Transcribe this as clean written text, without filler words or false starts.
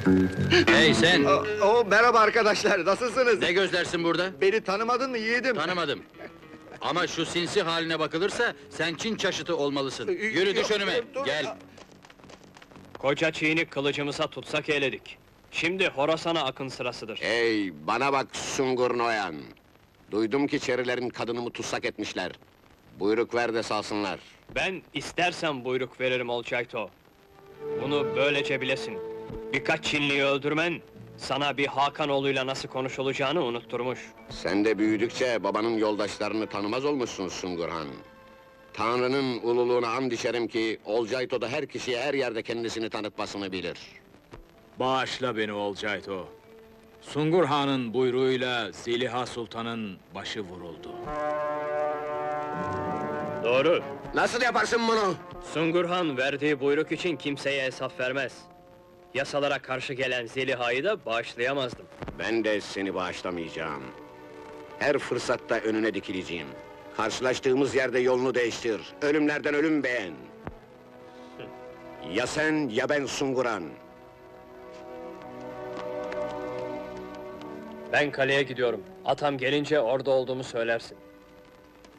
Hey sen! Merhaba arkadaşlar, nasılsınız? Ne gözlersin burada? Beni tanımadın mı yiğidim? Tanımadım. Ama şu sinsi haline bakılırsa, sen Çin çaşıtı olmalısın. Yürü düş önüme, Dur. gel! Koca Çin'i kılıcımıza tutsak eyledik. Şimdi Horasan'a akın sırasıdır. Hey, bana bak Sungur Noyan! Duydum ki Çerilerin kadınımı tutsak etmişler. Buyruk ver de salsınlar. Ben istersen buyruk veririm Olcayto. Bunu böylece bilesin. Birkaç Çinliyi öldürmen, sana bir Hakanoğlu'yla nasıl konuşulacağını unutturmuş. Sen de büyüdükçe babanın yoldaşlarını tanımaz olmuşsun Sungurhan. Tanrı'nın ululuğuna and içerim ki, Olcayto da her kişiye her yerde kendisini tanıtmasını bilir. Bağışla beni Olcayto. Sungur Han'ın buyruğuyla Zeliha Sultan'ın başı vuruldu. Doğru. Nasıl yaparsın bunu? Sungurhan verdiği buyruk için kimseye hesap vermez. Yasalara karşı gelen Zeliha'yı da bağışlayamazdım. Ben de seni bağışlamayacağım. Her fırsatta önüne dikileceğim. Karşılaştığımız yerde yolunu değiştir. Ölümlerden ölüm beğen. Ya sen ya ben Sunguran. Ben kaleye gidiyorum. Atam gelince orada olduğumu söylersin.